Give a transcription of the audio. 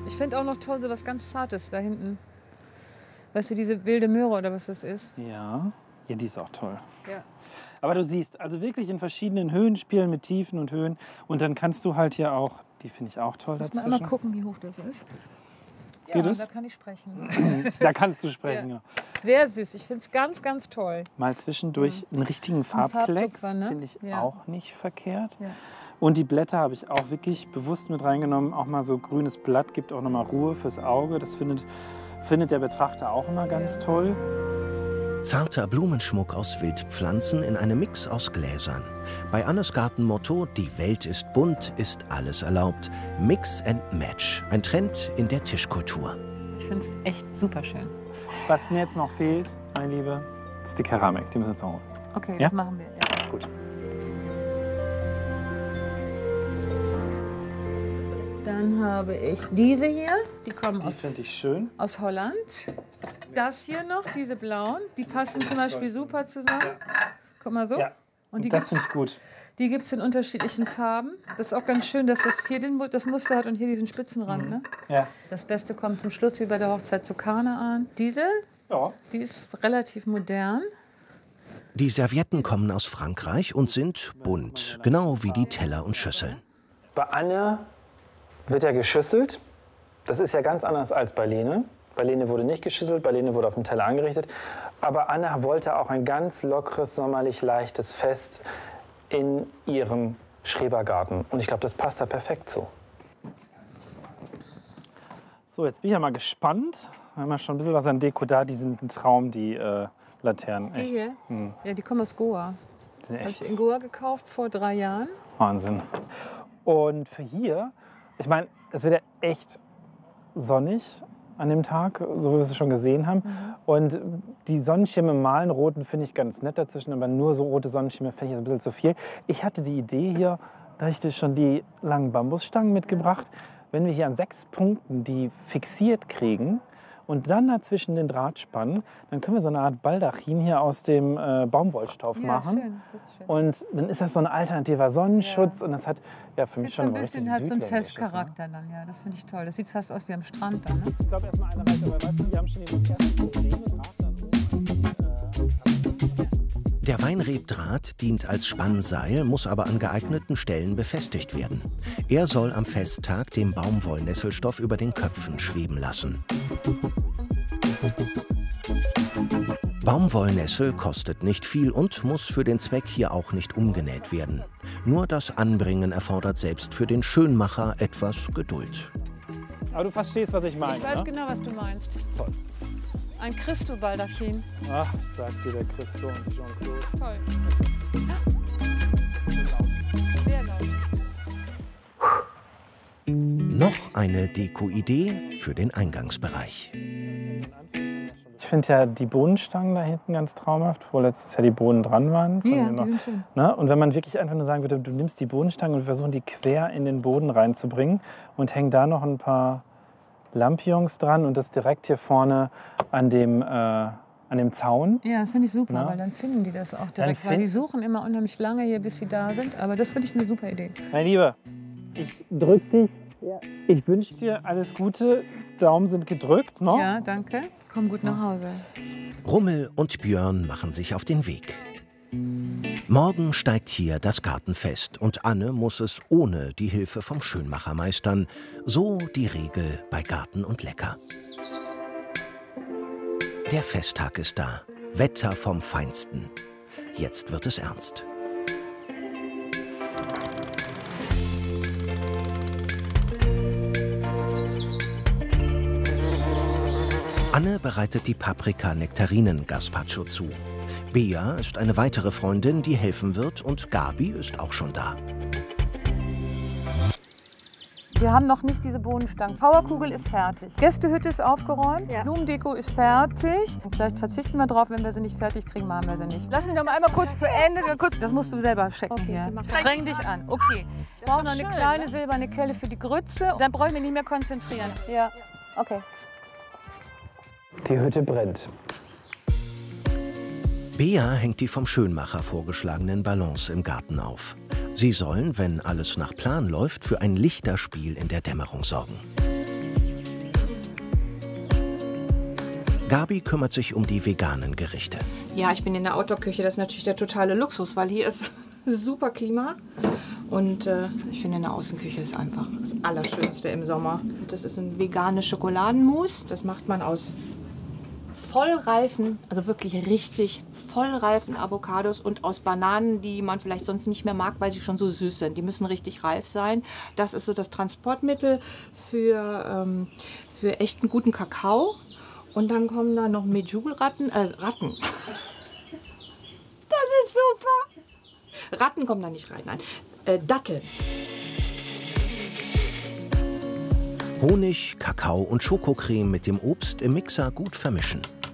Ich finde auch noch toll, so was ganz Zartes da hinten. Weißt du, diese wilde Möhre oder was das ist? Ja, ja, die ist auch toll. Ja. Aber du siehst, also wirklich in verschiedenen Höhen spielen mit Tiefen und Höhen. Und dann kannst du halt hier auch, die finde ich auch toll Muss dazwischen. mal einmal gucken, wie hoch das ist. Ja, Geht es? da kann ich sprechen. Da kannst du sprechen, ja. Sehr süß. Ich finde es ganz, ganz toll. Mal zwischendurch einen richtigen Farbklecks, Farbtupfer, ne? finde ich Ja. auch nicht verkehrt. Ja. Und die Blätter habe ich auch wirklich bewusst mit reingenommen. Auch mal so grünes Blatt gibt auch noch mal Ruhe fürs Auge. Das findet der Betrachter auch immer ganz toll. Zarter Blumenschmuck aus Wildpflanzen in einem Mix aus Gläsern. Bei Annes Gartenmotto "Die Welt ist bunt, ist alles erlaubt". Mix and Match. Ein Trend in der Tischkultur. Ich finde es echt super schön. Was mir jetzt noch fehlt, meine Liebe, ist die Keramik. Die müssen wir jetzt noch holen. Okay, Ja? das machen wir. Ja. Gut. Dann habe ich diese hier. Die kommen Die finde ich schön. aus Holland. Das hier noch, diese blauen, die passen zum Beispiel super zusammen. Guck mal so. Ja. Und Das finde ich gut. die gibt's in unterschiedlichen Farben. Das ist auch ganz schön, dass das hier das Muster hat und hier diesen Spitzenrand. Ne? Ja. Das Beste kommt zum Schluss, wie bei der Hochzeit zu Kanaan. Diese, Ja. die ist relativ modern. Die Servietten kommen aus Frankreich und sind bunt, genau wie die Teller und Schüsseln. Bei Anne wird ja geschüsselt. Das ist ja ganz anders als bei Lene. Bei Lene wurde nicht geschüsselt, bei Lene wurde auf dem Teller angerichtet. Aber Anne wollte auch ein ganz lockeres, sommerlich leichtes Fest in ihrem Schrebergarten. Und ich glaube, das passt da perfekt zu. So, jetzt bin ich ja mal gespannt. Wir haben ja schon ein bisschen was an Deko da. Die sind ein Traum, die Laternen. Die Echt. hier, ja, die kommen aus Goa. Die sind Habe ich echt in Goa gekauft vor 3 Jahren. Wahnsinn. Und für hier, ich meine, es wird ja echt sonnig an dem Tag, so wie wir es schon gesehen haben. Und die Sonnenschirme malen roten finde ich ganz nett dazwischen, aber nur so rote Sonnenschirme finde ich jetzt ein bisschen zu viel. Ich hatte die Idee hier, da habe ich schon die langen Bambusstangen mitgebracht. Wenn wir hier an 6 Punkten die fixiert kriegen und dann dazwischen den Draht spannen, dann können wir so eine Art Baldachin hier aus dem Baumwollstoff machen. Schön, das ist schön. Und dann ist das so ein alternativer Sonnenschutz und das hat ja für mich So schon ein was richtig bisschen hat so einen Südländisches, ne? Festcharakter dann, ja. Das finde ich toll. Das sieht fast aus wie am Strand dann, ne? Ich glaube erstmal eine Reihe, aber weißt du, wir haben schon die ersten Probleme. Das ragt dann Der Weinrebdraht dient als Spannseil, muss aber an geeigneten Stellen befestigt werden. Er soll am Festtag den Baumwollnesselstoff über den Köpfen schweben lassen. Baumwollnessel kostet nicht viel und muss für den Zweck hier auch nicht umgenäht werden. Nur das Anbringen erfordert selbst für den Schönmacher etwas Geduld. Aber du verstehst, was ich meine. Ich weiß ne? genau, was du meinst. Toll. Ein Christo-Baldachin. Ach, sagt dir der Christo und Jean-Claude. Toll. Sehr laut. Noch eine Deko-Idee für den Eingangsbereich. Ich finde ja die Bohnenstangen da hinten ganz traumhaft, wo letztes Jahr die Bohnen dran waren. Ja, die sind schön. Ne? Und wenn man wirklich einfach nur sagen würde, du nimmst die Bohnenstangen und wir versuchen die quer in den Boden reinzubringen und hängen da noch ein paar Lampions dran und das direkt hier vorne an dem Zaun. Ja, das finde ich super, Na? weil dann finden die das auch direkt. Weil die suchen immer unheimlich lange hier, bis sie da sind. Aber das finde ich eine super Idee. Mein Lieber, ich drück dich. Ich wünsche dir alles Gute. Daumen sind gedrückt, ne? Ja, danke. Komm gut nach Hause. Rummel und Björn machen sich auf den Weg. Morgen steigt hier das Gartenfest und Anne muss es ohne die Hilfe vom Schönmacher meistern. So die Regel bei Garten und Lecker. Der Festtag ist da. Wetter vom Feinsten. Jetzt wird es ernst. Anne bereitet die Paprika-Nektarinen-Gazpacho zu. Bea ist eine weitere Freundin, die helfen wird, und Gabi ist auch schon da. Wir haben noch nicht diese Bohnenstangen. Fauerkugel ist fertig. Gästehütte ist aufgeräumt. Ja. Blumendeko ist fertig. Und vielleicht verzichten wir drauf, wenn wir sie nicht fertig kriegen, machen wir sie nicht. Lass mich noch mal einmal kurz zu Ende. Das musst du selber checken hier. Streng dich an. Okay. Ich brauche noch eine kleine silberne Kelle für die Grütze. Dann brauche ich mich nicht mehr konzentrieren. Ja, okay. Die Hütte brennt. Bea hängt die vom Schönmacher vorgeschlagenen Ballons im Garten auf. Sie sollen, wenn alles nach Plan läuft, für ein Lichterspiel in der Dämmerung sorgen. Gabi kümmert sich um die veganen Gerichte. Ja, ich bin in der Outdoor-Küche. Das ist natürlich der totale Luxus, weil hier ist super Klima. Und ich finde, in der Außenküche ist einfach das Allerschönste im Sommer. Das ist ein veganes Schokoladenmus. Das macht man aus vollreifen, also wirklich richtig vollreifen Avocados und aus Bananen, die man vielleicht sonst nicht mehr mag, weil sie schon so süß sind. Die müssen richtig reif sein. Das ist so das Transportmittel für echten guten Kakao. Und dann kommen da noch Medjool-Ratten. Ratten. Das ist super. Ratten kommen da nicht rein, nein. Datteln. Honig, Kakao und Schokocreme mit dem Obst im Mixer gut vermischen.